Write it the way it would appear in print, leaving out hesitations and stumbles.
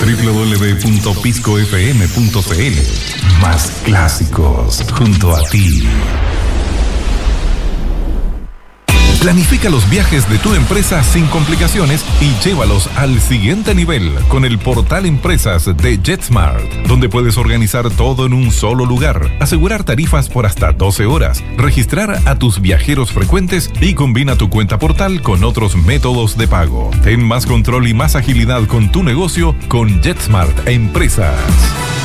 www.piscofm.cl. Más clásicos junto a ti. Planifica los viajes de tu empresa sin complicaciones y llévalos al siguiente nivel con el portal Empresas de JetSmart, donde puedes organizar todo en un solo lugar, asegurar tarifas por hasta 12 horas, registrar a tus viajeros frecuentes y combina tu cuenta portal con otros métodos de pago. Ten más control y más agilidad con tu negocio con JetSmart Empresas.